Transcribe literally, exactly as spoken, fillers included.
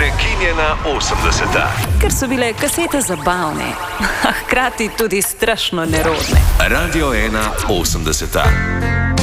Prekinjena osemdeseta. Ker so bile kasete zabavne, a hkrati tudi strašno nerodne. Radio ena osemdeseta.